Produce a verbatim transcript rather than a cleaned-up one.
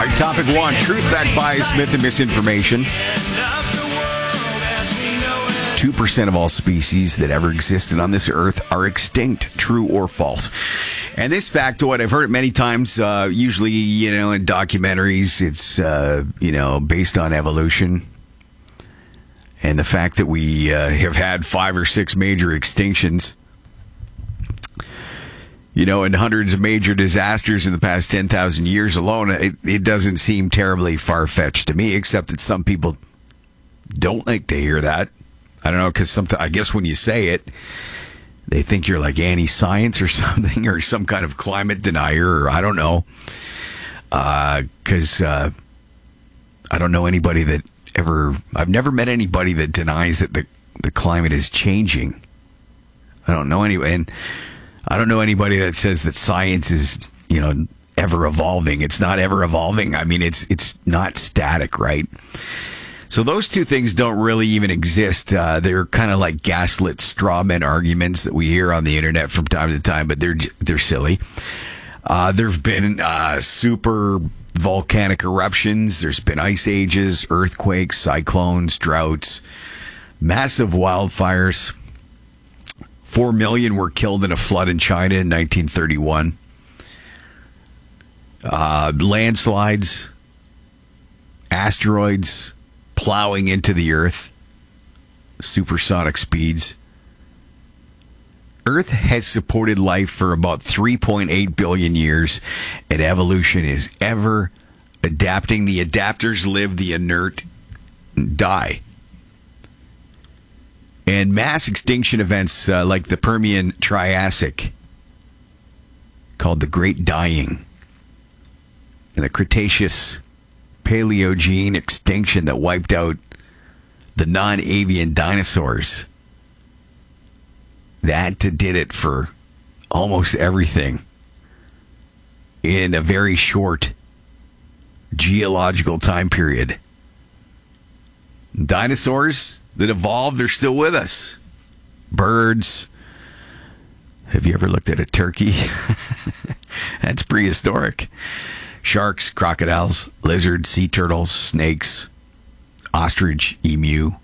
right, topic one, truth-backed bias, myth, and misinformation. two percent of all species that ever existed on this earth are extinct, true or false. And this factoid, I've heard it many times, uh, usually, you know, in documentaries, it's, uh, you know, based on evolution. And the fact that we uh, have had five or six major extinctions, you know, and hundreds of major disasters in the past ten thousand years alone, it, it doesn't seem terribly far-fetched to me, except that some people don't like to hear that. I don't know, because sometimes, I guess when you say it, they think you're like anti-science or something, or some kind of climate denier, or I don't know. Because uh, uh, I don't know anybody that ever, I've never met anybody that denies that the, the climate is changing. I don't know any, and I don't know anybody that says that science is, you know, ever evolving. It's not ever evolving. I mean, it's it's not static, right? So those two things don't really even exist. Uh, they're kind of like gaslit straw man arguments that we hear on the internet from time to time, but they're they're silly. Uh, there've been uh, super volcanic eruptions. There's been ice ages, earthquakes, cyclones, droughts, massive wildfires. Four million were killed in a flood in China in nineteen thirty-one. Uh, landslides, asteroids plowing into the earth, supersonic speeds. Earth has supported life for about three point eight billion years, and evolution is ever adapting. The adapters live, the inert die. And mass extinction events uh, like the Permian Triassic, called the Great Dying, and the Cretaceous Paleogene extinction that wiped out the non-avian dinosaurs. That did it for almost everything in a very short geological time period. Dinosaurs that evolved, they're still with us. Birds. Have you ever looked at a turkey? That's prehistoric. Sharks, crocodiles, lizards, sea turtles, snakes, ostrich, emu,